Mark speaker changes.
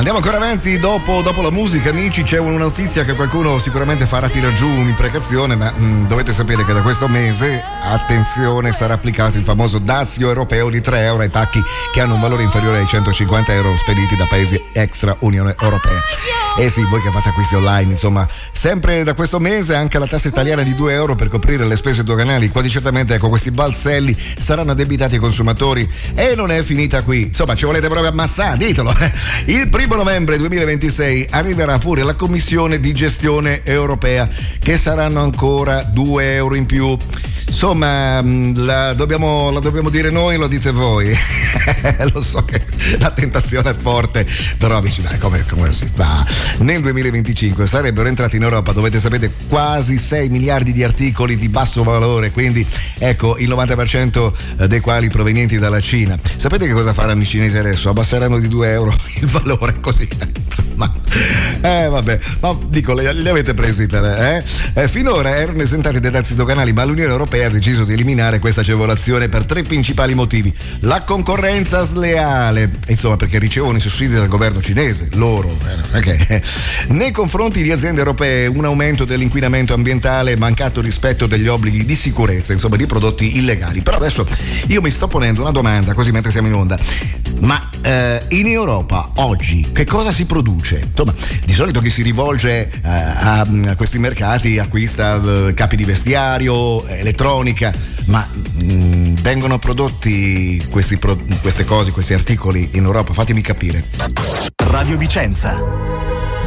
Speaker 1: Andiamo ancora avanti dopo la musica, amici. C'è una notizia che qualcuno sicuramente farà tirare giù un'imprecazione, ma dovete sapere che da questo mese, attenzione, sarà applicato il famoso dazio europeo di 3 euro ai pacchi che hanno un valore inferiore ai 150 euro spediti da paesi extra Unione Europea. Eh sì, voi che fate acquisti online, insomma, sempre da questo mese anche la tassa italiana di 2 euro per coprire le spese doganali. Quasi certamente, ecco, questi balzelli saranno addebitati ai consumatori. E non è finita qui, insomma, ci volete proprio ammazzare, ditelo. Il 1° novembre 2026 arriverà pure la Commissione di gestione europea, che saranno ancora 2 euro in più. Insomma, la dobbiamo dire noi, lo dite voi. Lo so che la tentazione è forte, però amici, dai, come si fa? Nel 2025 sarebbero entrati in Europa, dovete sapere, quasi 6 miliardi di articoli di basso valore, quindi ecco, il 90% dei quali provenienti dalla Cina. Sapete che cosa faranno i cinesi adesso? Abbasseranno di 2 euro il valore, così, insomma. Vabbè, ma dico, li avete presi per finora erano esentati dai dazi doganali, ma l'Unione Europea ha deciso di eliminare questa agevolazione per 3 principali motivi: la concorrenza sleale, insomma, perché ricevono i sussidi dal governo cinese, loro, okay. Nei confronti di aziende europee, un aumento dell'inquinamento ambientale, mancato rispetto degli obblighi di sicurezza, insomma, di prodotti illegali. Però adesso io mi sto ponendo una domanda, così mentre siamo in onda: ma in Europa oggi che cosa si produce? Insomma, di solito chi si rivolge a questi mercati acquista capi di vestiario, elettronica, ma vengono prodotti queste cose, questi articoli in Europa? Fatemi capire.
Speaker 2: Radio Vicenza.